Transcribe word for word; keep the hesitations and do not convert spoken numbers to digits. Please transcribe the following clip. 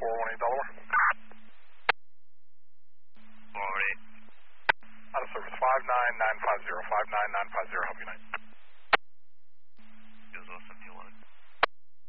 four one eight Delaware. four one eight. Out of service five nine nine five zero, five nine nine five zero, help you night.